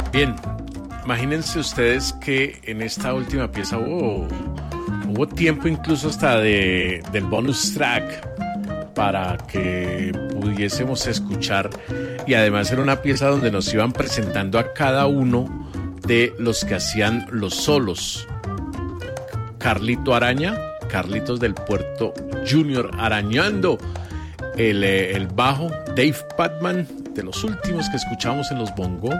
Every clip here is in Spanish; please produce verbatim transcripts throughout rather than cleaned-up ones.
Bien, imagínense ustedes que en esta última pieza hubo, hubo tiempo incluso hasta de, del bonus track para que pudiésemos escuchar, y además era una pieza donde nos iban presentando a cada uno de los que hacían los solos. Carlito Araña, Carlitos del Puerto Junior arañando el, el bajo, Dave Patman, de los últimos que escuchamos en los bongo.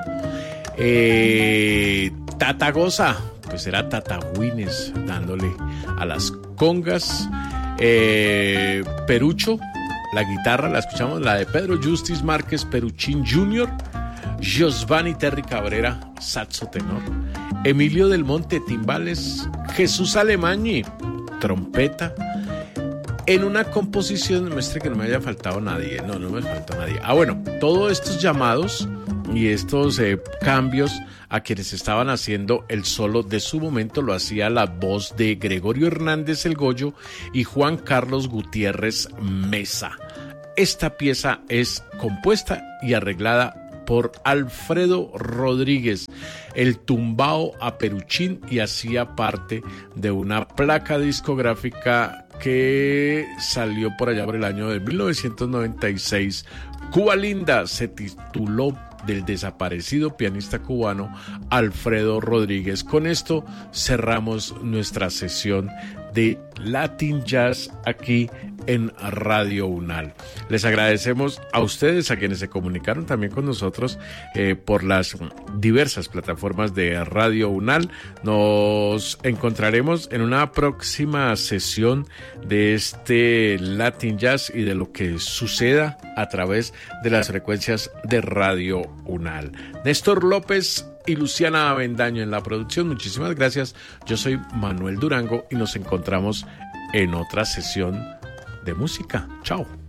Eh, Tata Goza, pues era Tata Wines dándole a las congas. eh, Perucho, la guitarra la escuchamos, la de Pedro Justice Márquez Peruchín junior Giovanni Terry Cabrera, saxo tenor. Emilio del Monte, timbales. Jesús Alemañi, trompeta. En una composición, muestre que no me haya faltado nadie. No, no me faltó nadie. Ah, bueno, todos estos llamados y estos eh, cambios a quienes estaban haciendo el solo de su momento lo hacía la voz de Gregorio Hernández el Goyo y Juan Carlos Gutiérrez Mesa. Esta pieza es compuesta y arreglada por Alfredo Rodríguez, el tumbao a Peruchín, y hacía parte de una placa discográfica que salió por allá por el año de mil novecientos noventa y seis. Cuba Linda se tituló del desaparecido pianista cubano Alfredo Rodríguez. Con esto cerramos nuestra sesión de Latin Jazz aquí en Radio UNAL. Les agradecemos a ustedes, a quienes se comunicaron también con nosotros eh, por las diversas plataformas de Radio UNAL. Nos encontraremos en una próxima sesión de este Latin Jazz y de lo que suceda a través de las frecuencias de Radio UNAL. Néstor López y Luciana Avendaño en la producción. Muchísimas gracias. Yo soy Manuel Durango y nos encontramos en otra sesión de música. Chao.